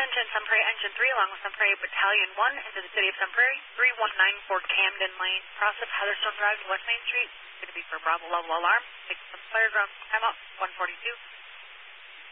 Attention, Sun Prairie Engine 3 along with Sun Prairie Battalion 1 into the city of Sun Prairie, 3194 Camden Lane, cross of Heatherstone Drive, West Main Street. Going to be for Bravo level alarm. Take some fire ground. Time out, 142.